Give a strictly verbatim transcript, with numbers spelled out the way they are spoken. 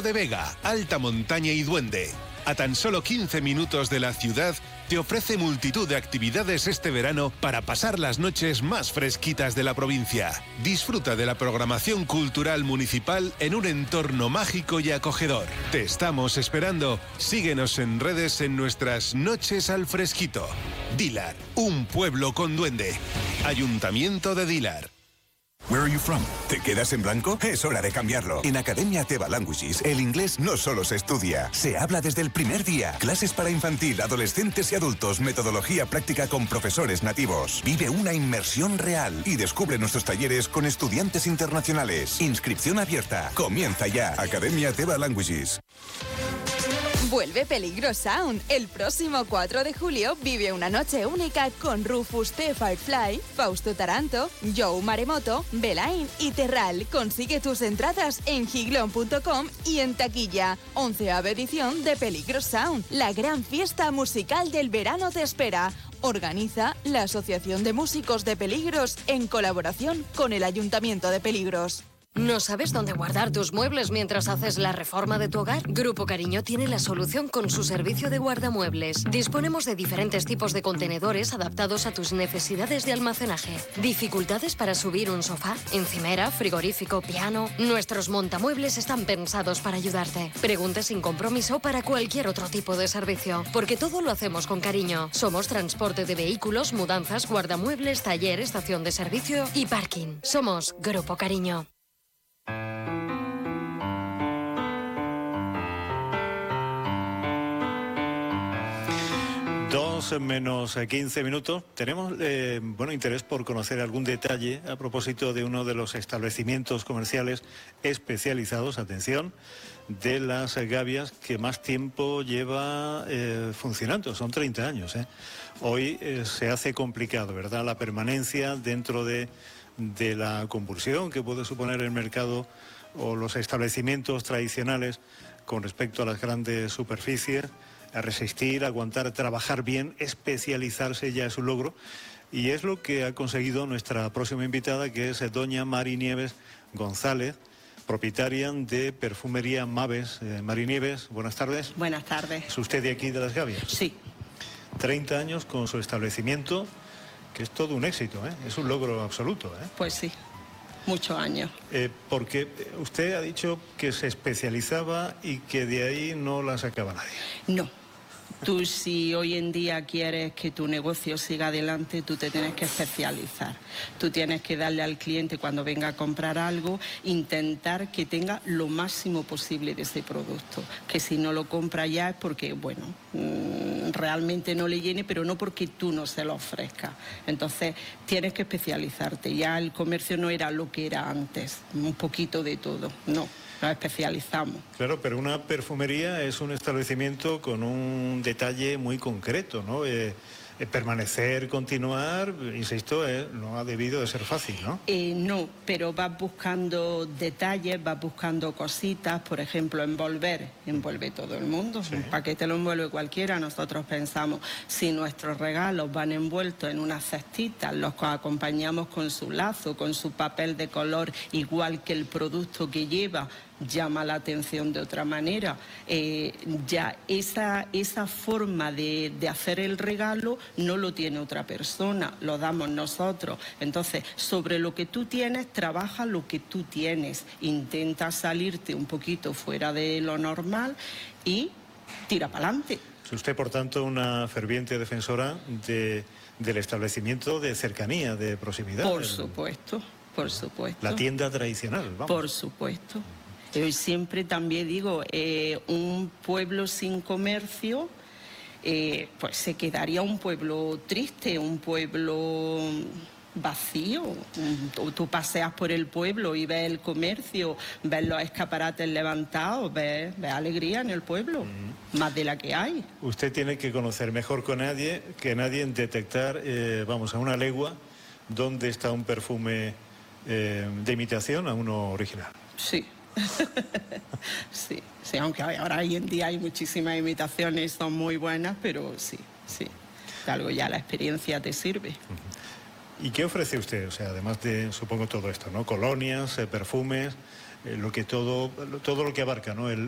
Lo de Vega, alta montaña y duende. A tan solo quince minutos de la ciudad, te ofrece multitud de actividades este verano para pasar las noches más fresquitas de la provincia. Disfruta de la programación cultural municipal en un entorno mágico y acogedor. Te estamos esperando. Síguenos en redes en nuestras Noches al Fresquito. Dilar, un pueblo con duende. Ayuntamiento de Dilar. Where are you from? ¿Te quedas en blanco? Es hora de cambiarlo. En Academia Teva Languages, el inglés no solo se estudia, se habla desde el primer día. Clases para infantil, adolescentes y adultos, metodología práctica con profesores nativos. Vive una inmersión real y descubre nuestros talleres con estudiantes internacionales. Inscripción abierta. Comienza ya. Academia Teva Languages. Vuelve Peligro Sound. El próximo cuatro de julio vive una noche única con Rufus T. Firefly, Fausto Taranto, Joe Maremoto, Belain y Terral. Consigue tus entradas en giglón punto com y en taquilla. Onceava edición de Peligro Sound. La gran fiesta musical del verano te espera. Organiza la Asociación de Músicos de Peligros en colaboración con el Ayuntamiento de Peligros. ¿No sabes dónde guardar tus muebles mientras haces la reforma de tu hogar? Grupo Cariño tiene la solución con su servicio de guardamuebles. Disponemos de diferentes tipos de contenedores adaptados a tus necesidades de almacenaje. ¿Dificultades para subir un sofá, encimera, frigorífico, piano? Nuestros montamuebles están pensados para ayudarte. Pregunte sin compromiso para cualquier otro tipo de servicio, porque todo lo hacemos con cariño. Somos transporte de vehículos, mudanzas, guardamuebles, taller, estación de servicio y parking. Somos Grupo Cariño. Dos menos quince minutos. Tenemos eh, bueno, interés por conocer algún detalle a propósito de uno de los establecimientos comerciales especializados, atención, de las gavias que más tiempo lleva eh, funcionando. Son treinta años. ¿eh? Hoy eh, se hace complicado, ¿verdad?, la permanencia dentro de, de la convulsión que puede suponer el mercado o los establecimientos tradicionales con respecto a las grandes superficies. A resistir, aguantar, trabajar bien, especializarse ya es un logro. Y es lo que ha conseguido nuestra próxima invitada, que es doña Mari Nieves González, propietaria de Perfumería Maves. Eh, Mari Nieves, buenas tardes. Buenas tardes. ¿Es usted de aquí, de Las Gavias? Sí. treinta años con su establecimiento, que es todo un éxito, ¿eh? Es un logro absoluto, ¿eh? Pues sí. Muchos años. Eh, porque usted ha dicho que se especializaba y que de ahí no la sacaba nadie. No. Tú, si hoy en día quieres que tu negocio siga adelante, tú te tienes que especializar. Tú tienes que darle al cliente, cuando venga a comprar algo, intentar que tenga lo máximo posible de ese producto. Que si no lo compra ya es porque, bueno, mmm, realmente no le llene, pero no porque tú no se lo ofrezcas. Entonces, tienes que especializarte. Ya el comercio no era lo que era antes, un poquito de todo, no. Nos especializamos. Claro, pero una perfumería es un establecimiento con un detalle muy concreto, ¿no? Eh, eh, permanecer, continuar, insisto, eh, no ha debido de ser fácil, ¿no? Eh, no, pero vas buscando detalles, vas buscando cositas, por ejemplo, envolver, envuelve todo el mundo, sí. Un paquete lo envuelve cualquiera. Nosotros pensamos, si nuestros regalos van envueltos en unas cestitas, los acompañamos con su lazo, con su papel de color, igual que el producto que lleva, llama la atención de otra manera. Eh, ya esa, esa forma de, de hacer el regalo no lo tiene otra persona, lo damos nosotros. Entonces, sobre lo que tú tienes, trabaja lo que tú tienes. Intenta salirte un poquito fuera de lo normal y tira para adelante. Es usted, por tanto, una ferviente defensora de, del establecimiento de cercanía, de proximidad. Por supuesto, por supuesto. La tienda tradicional, vamos. Por supuesto. Yo siempre también digo, eh, un pueblo sin comercio, eh, pues se quedaría un pueblo triste, un pueblo vacío. Tú, tú paseas por el pueblo y ves el comercio, ves los escaparates levantados, ves, ves alegría en el pueblo, mm. más de la que hay. Usted tiene que conocer mejor que nadie, que nadie en detectar, eh, vamos, a una legua, dónde está un perfume eh, de imitación a uno original. Sí. sí, sí, aunque ahora hoy en día hay muchísimas imitaciones, son muy buenas, pero sí, sí, algo ya la experiencia te sirve. ¿Y qué ofrece usted? O sea, además de, supongo, todo esto, ¿no? Colonias, eh, perfumes, eh, lo que todo, todo lo que abarca, ¿no? El,